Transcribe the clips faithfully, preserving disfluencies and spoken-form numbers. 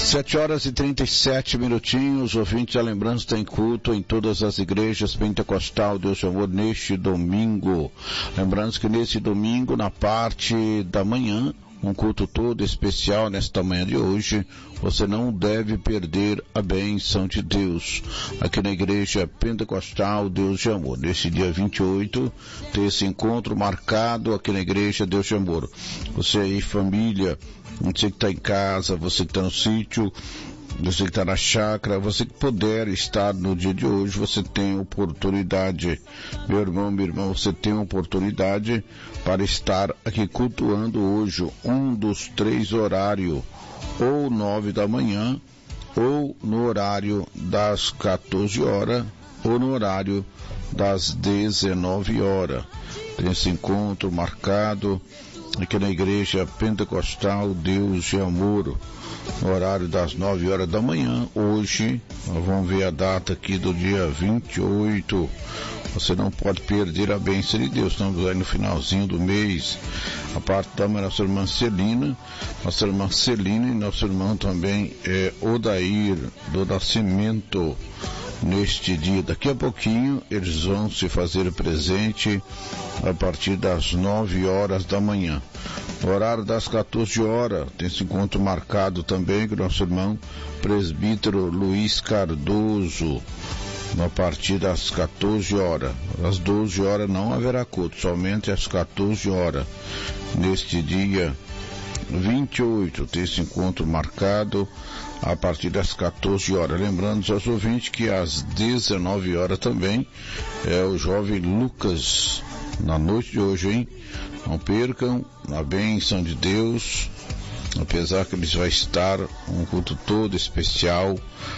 Sete horas e trinta e sete minutinhos, ouvintes, a lembrança tem culto em todas as igrejas pentecostal, Deus de amor, neste domingo. Lembrando que nesse domingo, na parte da manhã, um culto todo especial nesta manhã de hoje, você não deve perder a bênção de Deus. Aqui na igreja pentecostal, Deus de amor. Nesse dia vinte e oito, tem esse encontro marcado aqui na igreja Deus de amor. Você aí, família, você que está em casa, você que está no sítio, você que está na chácara, você que puder estar no dia de hoje, você tem oportunidade. Meu irmão, minha irmã, você tem oportunidade para estar aqui cultuando hoje um dos três horários, ou nove da manhã, ou no horário das quatorze horas, ou no horário das dezenove horas. Tem esse encontro marcado aqui na igreja pentecostal Deus de Amor, no horário das nove horas da manhã. Hoje, nós vamos ver a data aqui do dia vinte e oito. Você não pode perder a bênção de Deus. Estamos aí no finalzinho do mês. A parte da nossa irmã Celina, nossa irmã Celina e nosso irmão também é Odair do Nascimento. Neste dia, daqui a pouquinho, eles vão se fazer presente a partir das nove horas da manhã. No horário das quatorze horas, tem esse encontro marcado também com o nosso irmão presbítero Luiz Cardoso, a partir das quatorze horas. Às doze horas não haverá culto, somente às quatorze horas. Neste dia vinte e oito, tem esse encontro marcado a partir das quatorze horas. Lembrando aos ouvintes que às dezenove horas também é o jovem Lucas, na noite de hoje, hein? Não percam, na bênção de Deus, apesar que eles vão estar um culto todo especial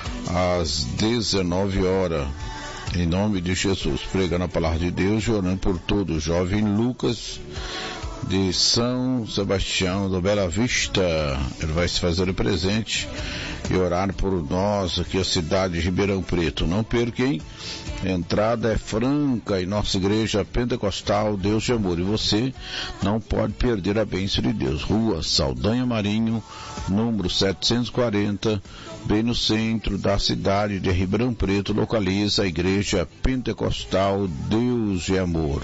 às dezenove horas, em nome de Jesus, pregando a palavra de Deus e orando por todo o jovem Lucas de São Sebastião do Bela Vista. Ele vai se fazer presente e orar por nós aqui, a cidade de Ribeirão Preto. Não percam, a entrada é franca em nossa igreja pentecostal Deus de Amor, e você não pode perder a bênção de Deus. Rua Saldanha Marinho, número setecentos e quarenta, bem no centro da cidade de Ribeirão Preto, localiza a igreja pentecostal Deus de Amor.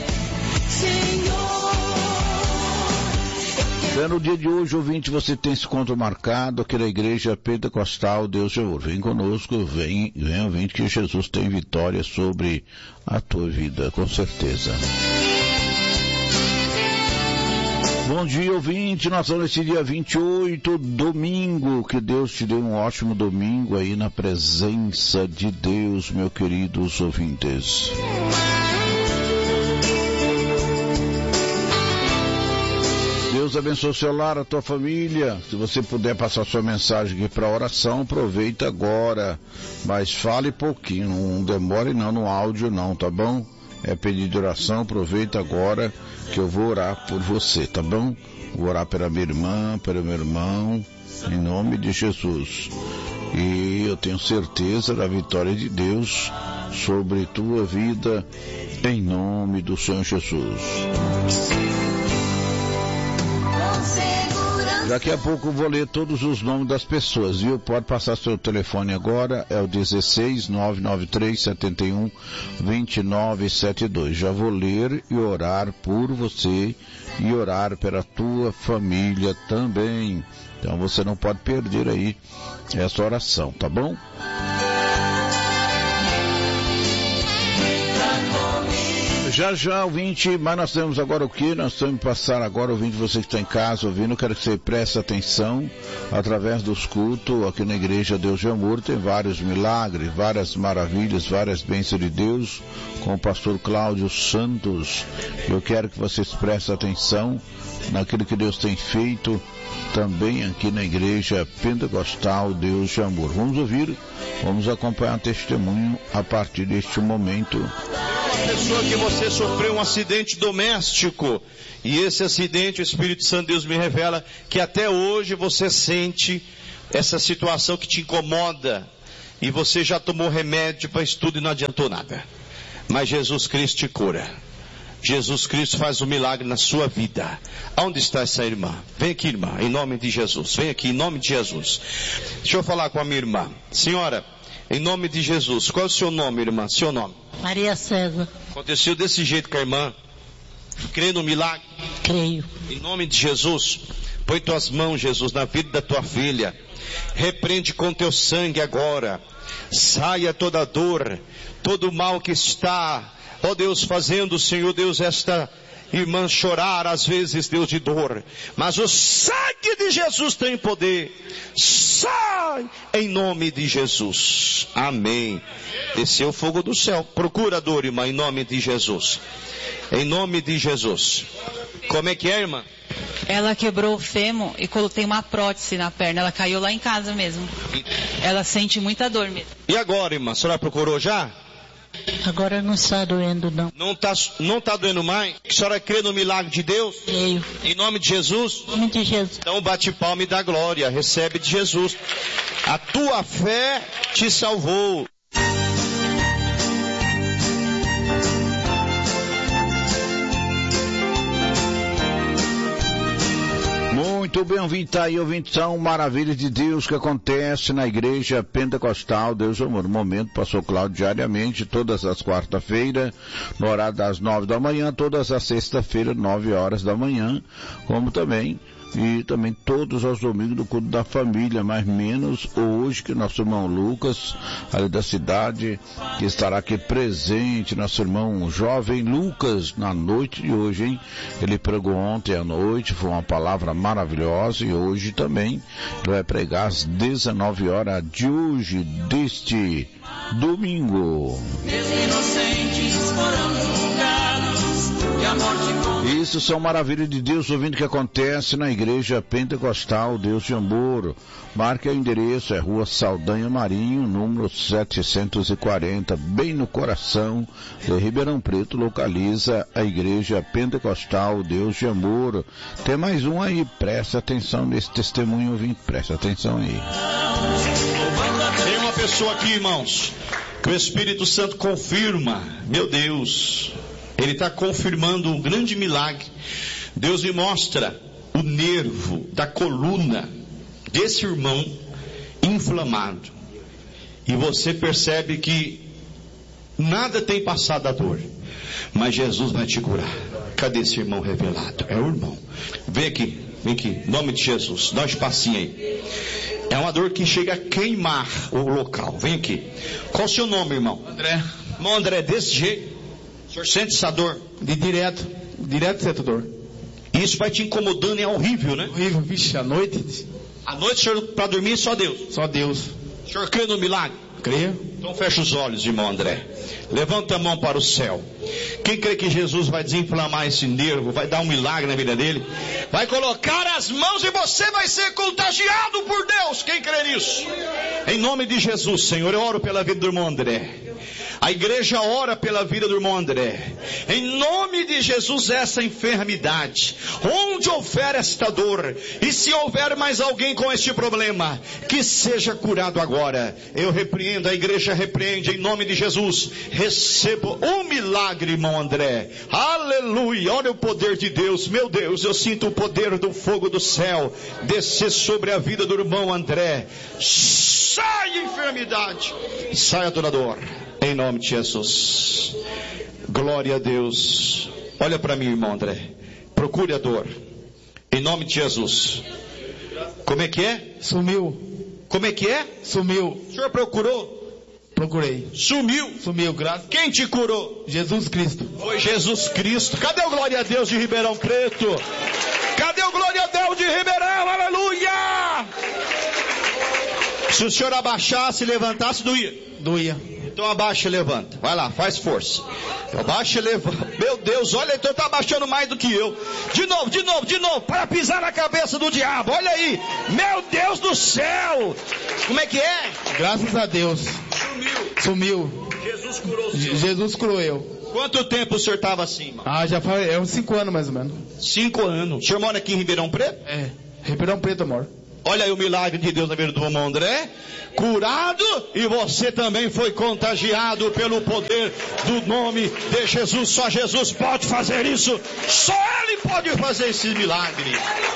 No dia de hoje, ouvinte, você tem esse encontro marcado aqui na igreja pentecostal Deus de Amor. Vem conosco, vem, vem ouvinte, que Jesus tem vitória sobre a tua vida, com certeza. Bom dia, ouvinte, nós vamos nesse dia vinte e oito, domingo, que Deus te dê um ótimo domingo aí na presença de Deus, meus queridos ouvintes. Deus abençoe o seu lar, a tua família. Se você puder passar sua mensagem aqui para oração, aproveita agora. Mas fale pouquinho, não demore não no áudio não, tá bom? É pedido de oração, aproveita agora que eu vou orar por você, tá bom? Vou orar pela minha irmã, pelo meu irmão, em nome de Jesus. E eu tenho certeza da vitória de Deus sobre tua vida, em nome do Senhor Jesus. Daqui a pouco eu vou ler todos os nomes das pessoas, viu? Pode passar seu telefone agora, é o dezesseis, nove nove três, sete um, dois nove sete dois. Já vou ler e orar por você e orar pela tua família também. Então você não pode perder aí essa oração, tá bom? Já já, ouvinte, mas nós temos agora o que? Nós temos que passar agora, ouvinte, você que está em casa ouvindo, quero que você preste atenção através dos cultos aqui na igreja Deus de Amor. Tem vários milagres, várias maravilhas, várias bênçãos de Deus com o pastor Cláudio Santos. Eu quero que vocês prestem atenção naquilo que Deus tem feito também aqui na igreja pentecostal Deus de Amor. Vamos ouvir, vamos acompanhar o testemunho a partir deste momento. Pessoa que você sofreu um acidente doméstico, e esse acidente, o Espírito Santo de Deus me revela que até hoje você sente essa situação que te incomoda, e você já tomou remédio para isso tudo e não adiantou nada, mas Jesus Cristo te cura. Jesus Cristo faz um milagre na sua vida. Onde está essa irmã? Vem aqui, irmã, em nome de Jesus. Vem aqui, em nome de Jesus. Deixa eu falar com a minha irmã. Senhora, em nome de Jesus, qual é o seu nome, irmã? Seu nome? Maria César. Aconteceu desse jeito com a irmã. Crê no milagre? Creio. Em nome de Jesus, põe tuas mãos, Jesus, na vida da tua filha. Repreende com teu sangue agora. Saia toda dor, todo mal que está, ó Deus, fazendo, Senhor Deus, esta irmã chorar, às vezes, Deus, de dor. Mas o sangue de Jesus tem poder. Sai em nome de Jesus. Amém. Desceu o fogo do céu. Procura a dor, irmã, em nome de Jesus. Em nome de Jesus. Como é que é, irmã? Ela quebrou o fêmur e tem uma prótese na perna. Ela caiu lá em casa mesmo. Ela sente muita dor mesmo. E agora, irmã? A senhora procurou já? Agora não está doendo, não. Não está não tá doendo mais? A senhora crê no milagre de Deus? Creio. Em nome de Jesus? Em nome de Jesus. Então bate palma e dá glória. Recebe de Jesus. A tua fé te salvou. Muito bem, ouvinte, tá aí, ouvinte, são maravilhas de Deus que acontece na Igreja Pentecostal Deus Amor. No momento, pastor Cláudio, diariamente, todas as quarta-feiras, no horário das nove da manhã, todas as sexta-feiras, nove horas da manhã, como também, e também todos os domingos do culto da família, mas menos hoje, que nosso irmão Lucas, ali da cidade, que estará aqui presente, nosso irmão jovem Lucas, na noite de hoje, hein? Ele pregou ontem à noite, foi uma palavra maravilhosa, e hoje também ele vai pregar às dezenove horas de hoje, deste domingo. Isso são maravilhas de Deus, ouvindo o que acontece na Igreja Pentecostal Deus de Amor. Marque o endereço, é Rua Saldanha Marinho, número setecentos e quarenta, bem no coração de Ribeirão Preto, localiza a Igreja Pentecostal Deus de Amor. Tem mais um aí, presta atenção nesse testemunho, ouvinte, presta atenção aí. Tem uma pessoa aqui, irmãos, que o Espírito Santo confirma, meu Deus, ele está confirmando um grande milagre. Deus me mostra o nervo da coluna desse irmão inflamado. E você percebe que nada tem passado a dor, mas Jesus vai te curar. Cadê esse irmão revelado? É o irmão. Vem aqui, vem aqui, em nome de Jesus, dá um espacinho aí. É uma dor que chega a queimar o local. Vem aqui. Qual o seu nome, irmão? André. Irmão André, desse jeito. O senhor sente essa dor? De direto, direto sente dor. Isso vai te incomodando, é horrível, né? Horrível, vixe, à noite. À noite, o senhor, para dormir, só Deus? Só Deus. O senhor crê no milagre? Creio. Então fecha os olhos, irmão André. Levanta a mão para o céu. Quem crê que Jesus vai desinflamar esse nervo, vai dar um milagre na vida dele, vai colocar as mãos e você vai ser contagiado por Deus. Quem crê nisso? Em nome de Jesus, Senhor, eu oro pela vida do irmão André. A igreja ora pela vida do irmão André. Em nome de Jesus, essa enfermidade, onde houver esta dor, e se houver mais alguém com este problema, que seja curado agora. Eu repreendo, a igreja repreende, em nome de Jesus. Recebo um milagre, irmão André. Aleluia, olha o poder de Deus. Meu Deus, eu sinto o poder do fogo do céu descer sobre a vida do irmão André. Sai enfermidade, saia toda dor. Em nome de Jesus. Glória a Deus. Olha para mim, irmão André. Procure a dor. Em nome de Jesus. Como é que é? Sumiu. Como é que é? Sumiu. O senhor procurou? Procurei. Sumiu. Sumiu, graças. Quem te curou? Jesus Cristo. Foi Jesus Cristo. Cadê o glória a Deus de Ribeirão Preto? Cadê o glória a Deus de Ribeirão? Aleluia! Se o senhor abaixasse e levantasse, doía. Doía. Então abaixa e levanta. Vai lá, faz força. Abaixa e levanta. Meu Deus, olha, então está abaixando mais do que eu. De novo, de novo, de novo. Para pisar na cabeça do diabo. Olha aí. Meu Deus do céu. Como é que é? Graças a Deus. Sumiu. Sumiu. Jesus curou o senhor. Jesus curou eu. Quanto tempo o senhor estava assim, irmão? Ah, já faz é uns cinco anos mais ou menos. Cinco anos. O senhor mora aqui em Ribeirão Preto? É. Ribeirão Preto, amor. Olha aí o milagre de Deus na vida do irmão André. Curado, e você também foi contagiado pelo poder do nome de Jesus. Só Jesus pode fazer isso. Só Ele pode fazer esse milagre.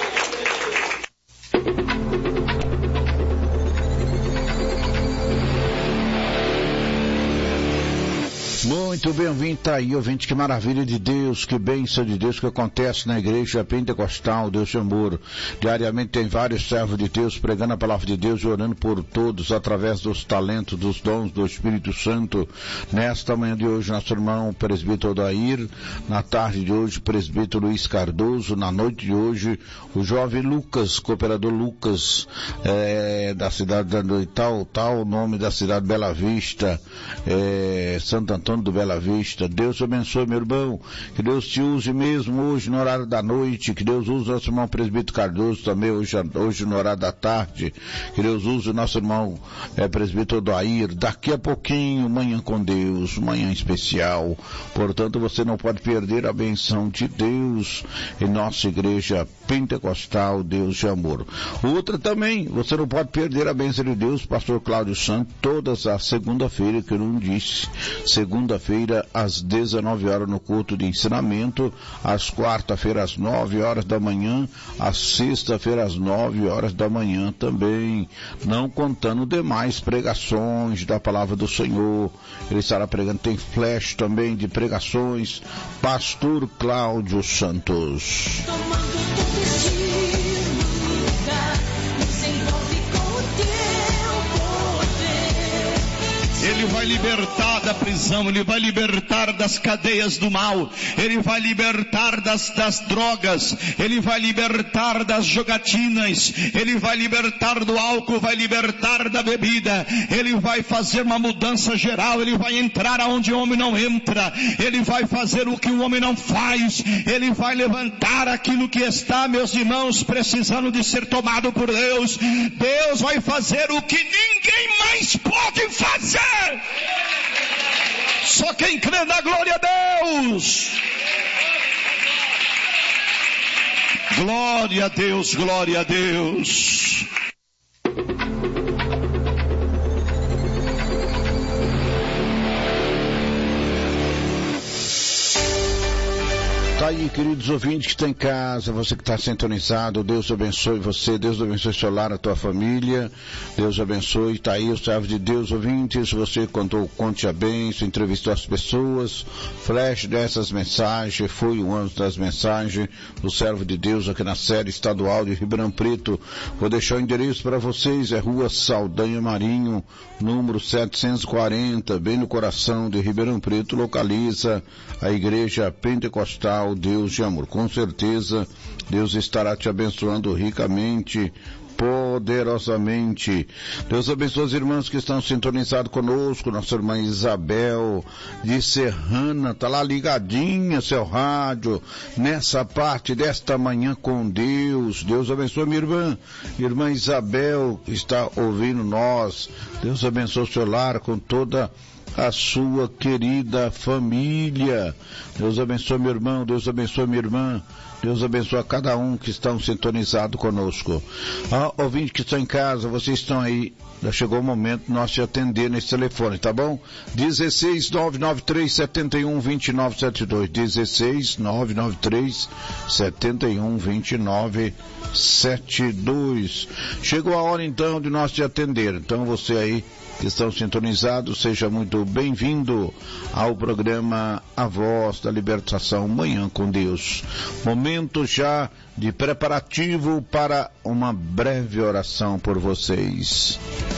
Muito bem-vindo, tá aí, ouvinte, que maravilha de Deus, que bênção de Deus que acontece na igreja pentecostal, Deus de amor. Diariamente tem vários servos de Deus pregando a palavra de Deus e orando por todos através dos talentos, dos dons do Espírito Santo. Nesta manhã de hoje, nosso irmão presbítero Odair, na tarde de hoje, presbítero Luiz Cardoso, na noite de hoje, o jovem Lucas, cooperador Lucas, é, da cidade de tal, tal, nome da cidade Bela Vista, é, Santo Antônio do Bela Vista. Deus te abençoe, meu irmão, que Deus te use mesmo hoje no horário da noite, que Deus use o nosso irmão presbítero Cardoso também hoje, hoje no horário da tarde, que Deus use o nosso irmão é, presbítero Odair, daqui a pouquinho, manhã com Deus, manhã especial. Portanto, você não pode perder a benção de Deus em nossa igreja pentecostal, Deus de amor. Outra também, você não pode perder a benção de Deus, pastor Cláudio Santos, todas as segunda-feira, que eu não disse, segunda-feira às dezenove horas no culto de ensinamento, às quarta-feira às nove horas da manhã, às sexta-feira às nove horas da manhã também, não contando demais pregações da palavra do Senhor. Ele estará pregando, tem flash também de pregações, pastor Cláudio Santos. Ele vai libertar da prisão, Ele vai libertar das cadeias do mal, Ele vai libertar das, das drogas, Ele vai libertar das jogatinas, Ele vai libertar do álcool, vai libertar da bebida, Ele vai fazer uma mudança geral, Ele vai entrar aonde o homem não entra, Ele vai fazer o que o homem não faz, Ele vai levantar aquilo que está, meus irmãos, precisando de ser tomado por Deus. Deus vai fazer o que ninguém mais pode fazer. Só quem crê na glória a Deus. Glória a Deus, glória a Deus. Tá aí, queridos ouvintes que estão em casa, você que está sintonizado, Deus abençoe você, Deus abençoe seu lar, a tua família, Deus abençoe. Tá aí o servo de Deus, ouvintes, você contou, conte a bênção, entrevistou as pessoas, flash dessas mensagens, foi um ano das mensagens do servo de Deus aqui na série estadual de Ribeirão Preto. Vou deixar o endereço para vocês, é Rua Saldanha Marinho, número setecentos e quarenta, bem no coração de Ribeirão Preto, localiza a igreja pentecostal Deus de amor. Com certeza Deus estará te abençoando ricamente, poderosamente. Deus abençoe os irmãos que estão sintonizados conosco, nossa irmã Isabel de Serrana, tá lá ligadinha seu rádio nessa parte desta manhã com Deus. Deus abençoe minha irmã, irmã Isabel que está ouvindo nós. Deus abençoe o seu lar com toda a sua querida família. Deus abençoe meu irmão, Deus abençoe minha irmã, Deus abençoe a cada um que estão sintonizados conosco. Ah, ouvinte que estão em casa, vocês estão aí, já chegou o momento de nós te atender nesse telefone, tá bom? dezesseis, nove nove três, sete um, dois nove sete dois, dezesseis, nove nove três, sete um, dois nove sete dois. Chegou a hora então de nós te atender, então você aí que estão sintonizados, seja muito bem-vindo ao programa A Voz da Libertação, Manhã com Deus. Momento já de preparativo para uma breve oração por vocês.